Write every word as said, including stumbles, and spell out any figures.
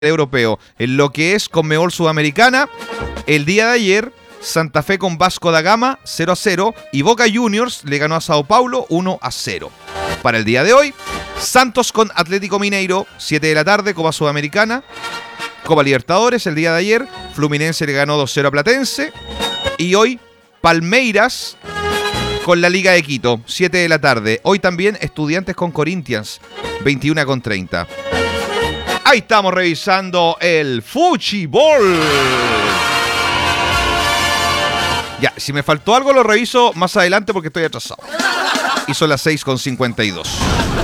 europeo. En lo que es Conmebol Sudamericana, el día de ayer, Santa Fe con Vasco da Gama cero a cero y Boca Juniors le ganó a Sao Paulo uno a cero. Para el día de hoy, Santos con Atlético Mineiro, siete de la tarde, Copa Sudamericana. Copa Libertadores, el día de ayer, Fluminense le ganó dos a cero a Platense. Y hoy, Palmeiras con la Liga de Quito, siete de la tarde. Hoy también, Estudiantes con Corinthians, veintiuno con treinta. Ahí estamos revisando el Fuchibol. Ya, si me faltó algo lo reviso más adelante porque estoy atrasado. Y son las seis con cincuenta y dos.